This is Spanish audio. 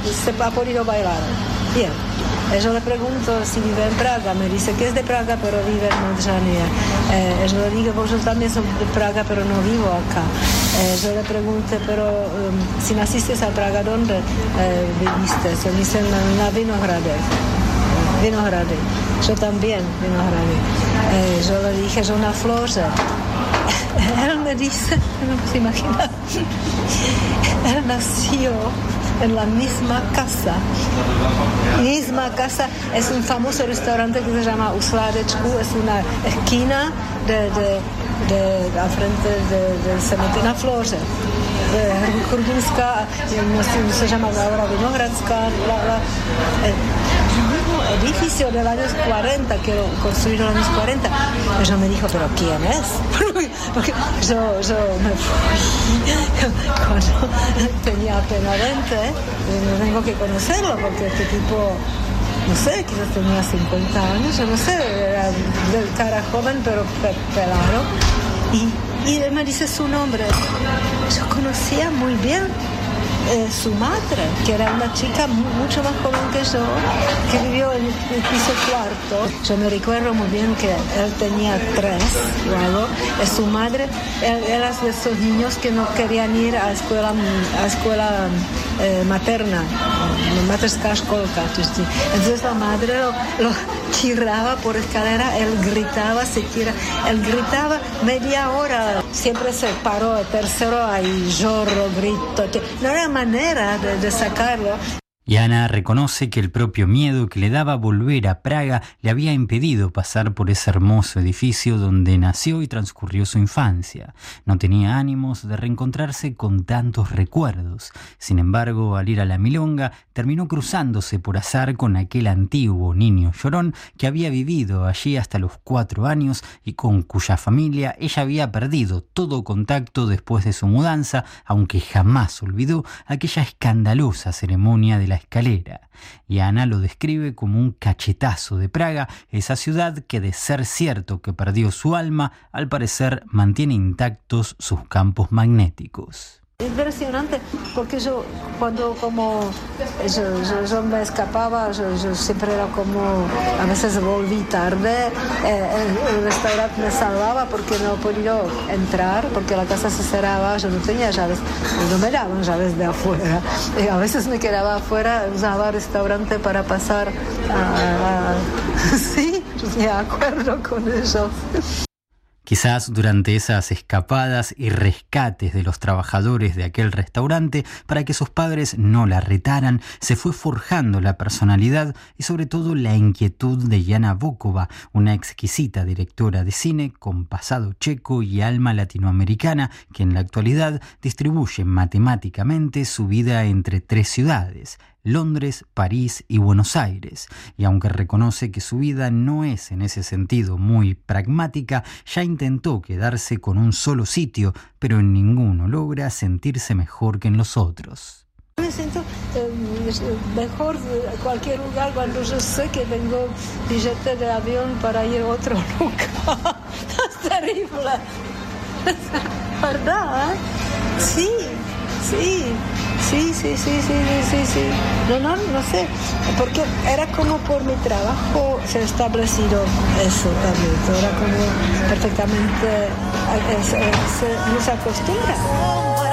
se ha podido bailar. Bien. Yo le pregunto si vive en Praga, me dice que es de Praga pero vive en Modřany. Yo le digo, vosotros también son de Praga pero no vivo acá. Yo le pregunto, pero si naciste a Praga, ¿dónde viviste? Se dice na Vinohradech. Yo también, Vinohradech. Yo le dije, yo na Floře. Él me dice, no se imagina, él nació en la misma casa. Es un famoso restaurante que se llama U Sládečku, es una esquina a frente del cementerio na Floře. Chrudimská, se llama ahora Vinohradská, edificio de los años 40, que lo construyeron en los años 40. Ella me dijo, ¿pero quién es? Porque yo me fui cuando tenía apenas 20, no tengo que conocerlo, porque este tipo, no sé, quizás tenía 50 años, yo no sé, era de cara joven, pero pelado. Y él me dice su nombre. Yo conocía muy bien su madre, que era una chica mucho más joven que yo, que vivió en el piso cuarto. Yo me recuerdo muy bien que él tenía 3 luego, y su madre era de esos niños que no querían ir a escuela materna, mateřská školka. Entonces la madre lo tiraba por escalera, él gritaba media hora, siempre se paró el tercero, ahí lloro, grito, no era manera de sacarlo. Y Ana reconoce que el propio miedo que le daba volver a Praga le había impedido pasar por ese hermoso edificio donde nació y transcurrió su infancia. No tenía ánimos de reencontrarse con tantos recuerdos. Sin embargo, al ir a la milonga, terminó cruzándose por azar con aquel antiguo niño llorón que había vivido allí hasta los 4 años y con cuya familia ella había perdido todo contacto después de su mudanza, aunque jamás olvidó aquella escandalosa ceremonia de la escalera. Y Ana lo describe como un cachetazo de Praga, esa ciudad que, de ser cierto que perdió su alma, al parecer mantiene intactos sus campos magnéticos. Impresionante, porque yo cuando yo me escapaba, yo siempre era como, a veces volví tarde, el restaurante me salvaba porque no podía entrar, porque la casa se cerraba, yo no tenía llaves, no me daban llaves de afuera, y a veces me quedaba afuera, usaba el restaurante para pasar sí, me acuerdo con eso. Quizás durante esas escapadas y rescates de los trabajadores de aquel restaurante, para que sus padres no la retaran, se fue forjando la personalidad y sobre todo la inquietud de Jana Bokova, una exquisita directora de cine con pasado checo y alma latinoamericana que en la actualidad distribuye matemáticamente su vida entre 3 ciudades, Londres, París y Buenos Aires, y aunque reconoce que su vida no es en ese sentido muy pragmática, ya intentó quedarse con un solo sitio, pero en ninguno logra sentirse mejor que en los otros. Me siento mejor en cualquier lugar cuando yo sé que tengo billete de avión para ir a otro lugar. Es terrible. ¿Verdad? Sí. No sé, porque era como por mi trabajo se ha establecido eso también, era como perfectamente, se nos acostumbra.